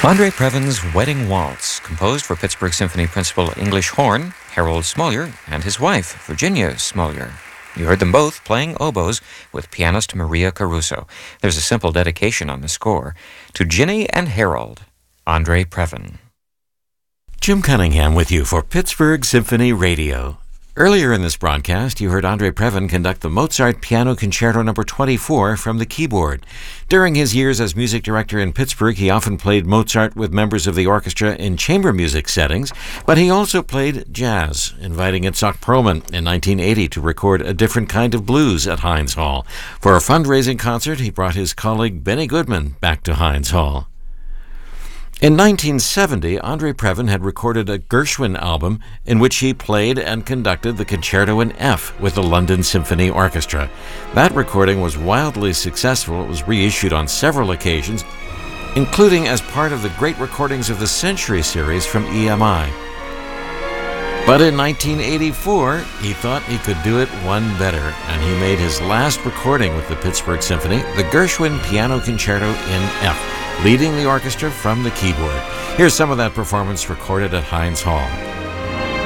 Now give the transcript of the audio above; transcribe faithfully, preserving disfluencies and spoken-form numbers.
Andre Previn's Wedding Waltz, composed for Pittsburgh Symphony Principal English horn Harold Smollier and his wife, Virginia Smollier. You heard them both playing oboes with pianist Maria Caruso. There's a simple dedication on the score to Ginny and Harold, Andre Previn. Jim Cunningham with you for Pittsburgh Symphony Radio. Earlier in this broadcast, you heard Andre Previn conduct the Mozart Piano Concerto number twenty-four from the keyboard. During his years as music director in Pittsburgh, he often played Mozart with members of the orchestra in chamber music settings, but he also played jazz, inviting Itzhak Perlman in nineteen eighty to record A Different Kind of Blues at Heinz Hall. For a fundraising concert, he brought his colleague Benny Goodman back to Heinz Hall. In nineteen seventy, Andre Previn had recorded a Gershwin album in which he played and conducted the Concerto in F with the London Symphony Orchestra. That recording was wildly successful. It was reissued on several occasions, including as part of the Great Recordings of the Century series from E M I. But in nineteen eighty-four, he thought he could do it one better, and he made his last recording with the Pittsburgh Symphony, the Gershwin Piano Concerto in F, leading the orchestra from the keyboard. Here's some of that performance recorded at Heinz Hall.